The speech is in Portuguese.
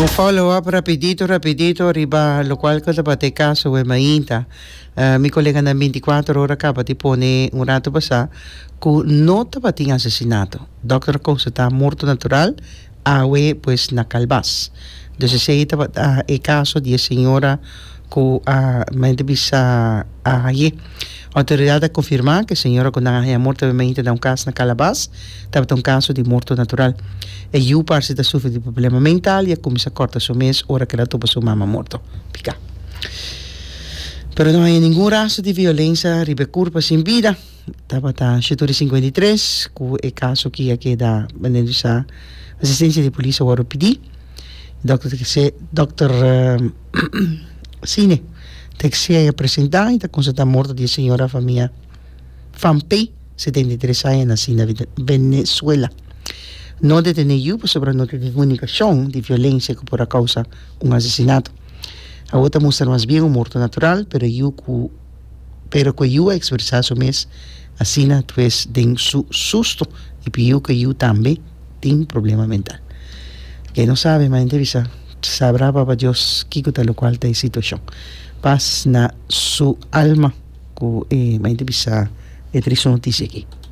Un follow-up rapidito, riba lo qual cosa bate caso e mainta. Mi collega na 24 ore acaba di pone un rato passa cu nota bating asesinato. Doctor cosa está morto natural, awe pues na calbas. Dus se ita e caso di senhora cu mente bisa aí. Autoridade confirma que a senhora com a morte obviamente dá caso na calabas, estava um caso de morto natural. E o parceiro da sofre de problema mental e começa a cortar seu mês, hora que ela topa sua mama morto. Pica. Pero não há nenhum rastro de violência, ribe curva sem vida. Estava a 53, com o caso que aqui da assistência de polícia, o RPD. Dr. Cine. Tem se apresentar e está constatada a morte de senhora família Fampe, 73 anos, nascida na Venezuela. Não detenido por sobre a nota de comunicação de violência que por causa um assassinato. A outra mostra mais bem um morto natural, pero que eu expressar o mês assim, pues, tem susto e pediu que eu também tem problema mental. Quem não sabe, mas entrevista, sabrá para Deus que está lo qual tem situação. Paz na su alma, que me entrevista, é triste notícia aqui.